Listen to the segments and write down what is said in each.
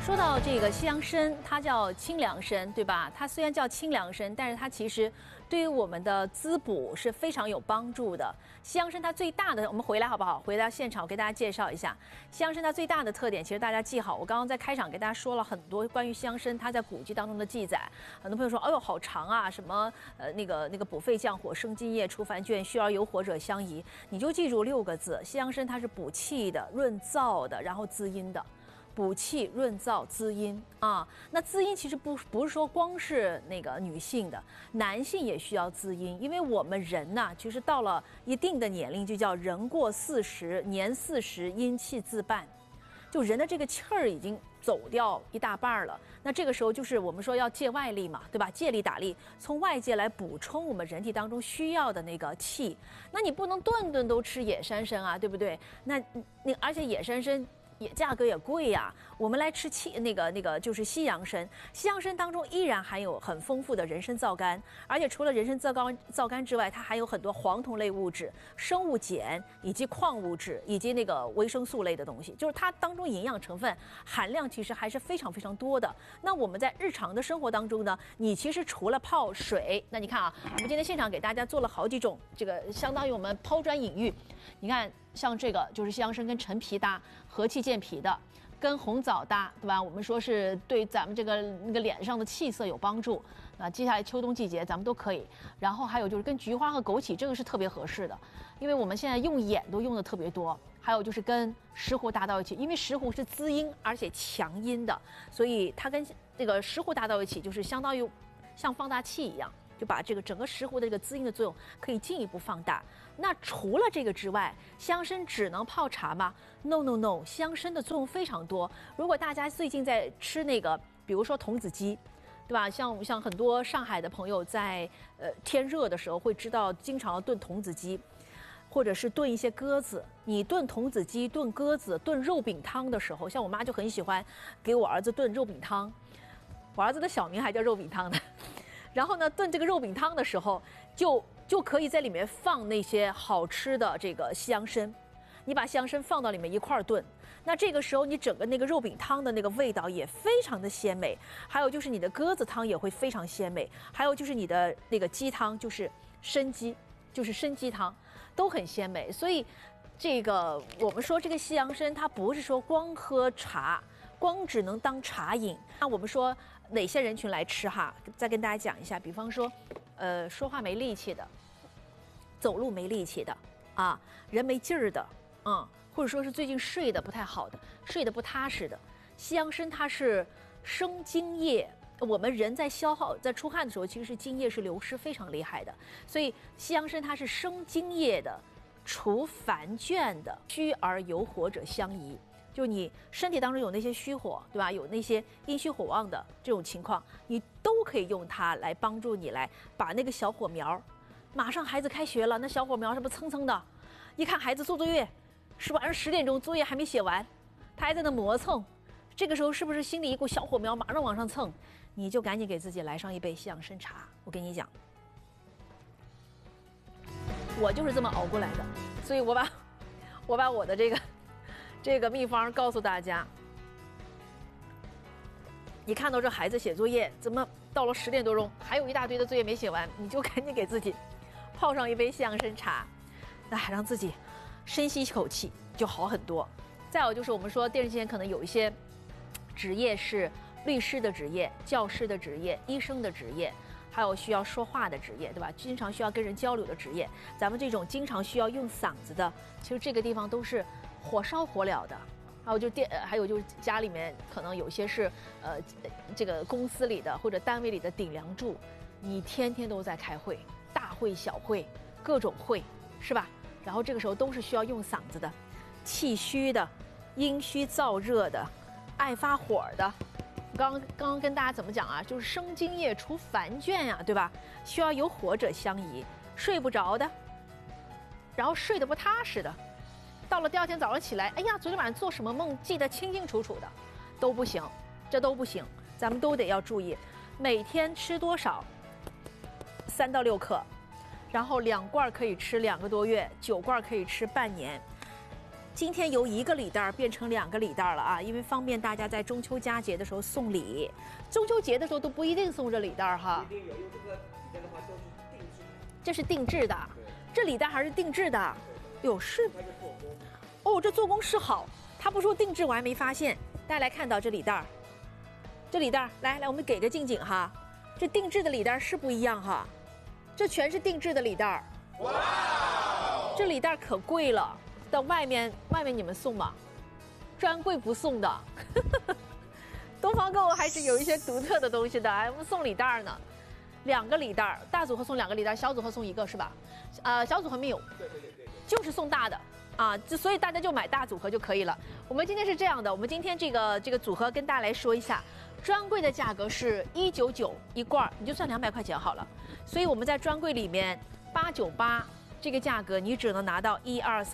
说到这个西洋参，它叫清凉参，对吧？它虽然叫清凉参，但是它其实对于我们的滋补是非常有帮助的。西洋参它最大的，我们回来好不好？回到现场，我给大家介绍一下西洋参它最大的特点。其实大家记好，我刚刚在开场给大家说了很多关于西洋参它在古籍当中的记载。很多朋友说，哎呦好长啊，什么那个补肺降火、生津液、除烦倦、虚而有火者相宜。你就记住6个字：西洋参它是补气的、润燥的，然后滋阴的。补气、润燥、滋阴啊，那滋阴其实不是说光是那个女性的，男性也需要滋阴，因为我们人呐，其实到了一定的年龄，就叫人过40，年40，阴气自半，就人的这个气儿已经走掉一大半了。那这个时候就是我们说要借外力嘛，对吧？借力打力，从外界来补充我们人体当中需要的那个气。那你不能顿顿都吃野山参啊，对不对？那而且野山参也价格也贵呀，我们来吃那个就是西洋参，西洋参当中依然含有很丰富的人参皂苷，而且除了人参皂苷之外，它含有很多黄酮类物质、生物碱以及矿物质以及那个维生素类的东西，就是它当中营养成分含量其实还是非常非常多的。那我们在日常的生活当中呢，你其实除了泡水，那你看啊，我们今天现场给大家做了好几种，这个相当于我们抛砖引玉，你看。像这个就是西洋参跟陈皮搭，和气健脾的，跟红枣搭，对吧？我们说是对咱们这个那个脸上的气色有帮助。那接下来秋冬季节咱们都可以。然后还有就是跟菊花和枸杞，这个是特别合适的，因为我们现在用眼都用的特别多。还有就是跟石斛搭到一起，因为石斛是滋阴而且强阴的，所以它跟这个石斛搭到一起，就是相当于像放大器一样。就把这个整个石斛的这个滋阴的作用可以进一步放大。那除了这个之外，西洋参只能泡茶吗 ？No， 西洋参的作用非常多。如果大家最近在吃那个，比如说童子鸡，对吧？像很多上海的朋友在天热的时候会知道，经常要炖童子鸡，或者是炖一些鸽子。你炖童子鸡、炖鸽子、炖肉饼汤的时候，像我妈就很喜欢给我儿子炖肉饼汤，我儿子的小名还叫肉饼汤呢。然后呢，炖这个肉饼汤的时候，就可以在里面放那些好吃的这个西洋参，你把西洋参放到里面一块儿炖，那这个时候你整个那个肉饼汤的那个味道也非常的鲜美，还有就是你的鸽子汤也会非常鲜美，还有就是你的那个鸡汤就是参鸡，就是参鸡汤都很鲜美。所以这个我们说这个西洋参它不是说光喝茶，光只能当茶饮。那我们说哪些人群来吃哈？再跟大家讲一下，比方说，说话没力气的，走路没力气的啊，人没劲儿的，或者说是最近睡得不太好的，睡得不踏实的。西洋参它是生津液，我们人在消耗、在出汗的时候，其实是津液是流失非常厉害的，所以西洋参它是生津液的，除烦倦的，虚而有火者相宜。就你身体当中有那些虚火，对吧？有那些阴虚火旺的这种情况，你都可以用它来帮助你来把那个小火苗。马上孩子开学了，那小火苗是不是蹭蹭的？一看孩子做作业，是晚上10点钟作业还没写完，他还在那磨蹭，这个时候是不是心里一股小火苗马上往上蹭？你就赶紧给自己来上一杯西洋参茶。我跟你讲，我就是这么熬过来的，所以我把我的这个秘方告诉大家。你看到这孩子写作业，怎么到了10点多钟还有一大堆的作业没写完，你就赶紧给自己泡上一杯西洋参茶，让自己深吸一口气就好很多。再有就是我们说电视机前可能有一些职业是律师的职业、教师的职业、医生的职业，还有需要说话的职业，对吧？经常需要跟人交流的职业，咱们这种经常需要用嗓子的，其实这个地方都是火烧火燎的。还有就是家里面可能有些是这个公司里的或者单位里的顶梁柱，你天天都在开会，大会小会各种会，是吧？然后这个时候都是需要用嗓子的，气虚的、阴虚燥热的、爱发火的。刚刚跟大家怎么讲啊？就是生津液除烦倦呀，对吧？需要有火者相宜，睡不着的，然后睡得不踏实的。到了第2天早上起来，哎呀，昨天晚上做什么梦记得清清楚楚的，都不行，这都不行，咱们都得要注意，每天吃多少？3到6克，然后2罐可以吃2个多月，9罐可以吃半年。 今天由1个礼袋变成2个礼袋了啊，因为方便大家在中秋佳节的时候送礼。中秋节的时候都不一定送这礼袋哈。 一定有，因为这个礼袋的话都是定制的。 这是定制的，这礼袋还是定制的。哟，是。 它就做工。 哦，这做工是好，他不说定制我还没发现。大家来看到这礼袋，这礼袋，来，我们给个近景哈。这定制的礼袋是不一样哈，这全是定制的礼袋。哇！这礼袋可贵了。到外面你们送吗？专柜不送的。东方购物还是有一些独特的东西的，我们送礼袋呢，2个礼袋，大组合送2个礼袋，小组合送1个是吧？小组合没有， 对， 就是送大的啊，所以大家就买大组合就可以了。我们今天是这样的，我们今天这个组合跟大家来说一下，专柜的价格是199一罐，你就算200块钱好了。所以我们在专柜里面898。这个价格你只能拿到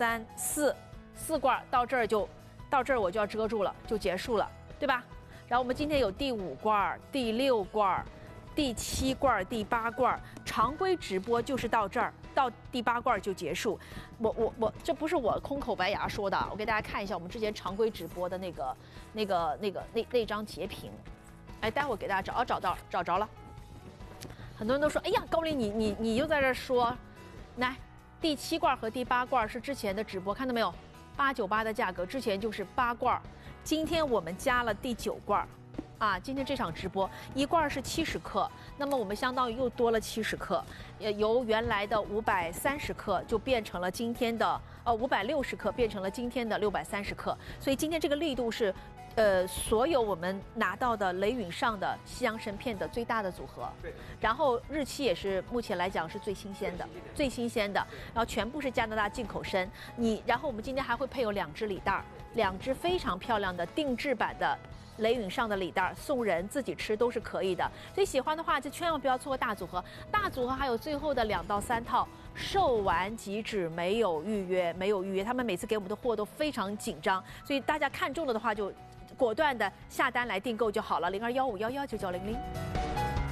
1、2、3、4罐，到这儿我就要遮住了，就结束了，对吧？然后我们今天有第5罐、第6罐、第7罐、第8罐，常规直播就是到这儿，到第8罐就结束。我这不是我空口白牙说的，我给大家看一下我们之前常规直播的那张截屏，哎，待会儿给大家找着了。很多人都说，哎呀，高林你又在这说，来。第7罐和第8罐是之前的直播，看到没有？898的价格，之前就是8罐，今天我们加了第9罐，啊，今天这场直播1罐是70克，那么我们相当于又多了70克，由原来的530克就变成了今天的560克，变成了今天的630克，所以今天这个力度是。所有我们拿到的雷允上的西洋参片的最大的组合， 对， 然后日期也是目前来讲是最新鲜的，然后全部是加拿大进口参。然后我们今天还会配有2只礼袋，2只非常漂亮的定制版的雷允上的礼袋，送人自己吃都是可以的。所以喜欢的话就千万不要错过大组合，大组合还有最后的2到3套。售完即止，没有预约，他们每次给我们的货都非常紧张，所以大家看中了的话就果断的下单来订购就好了，0215119900。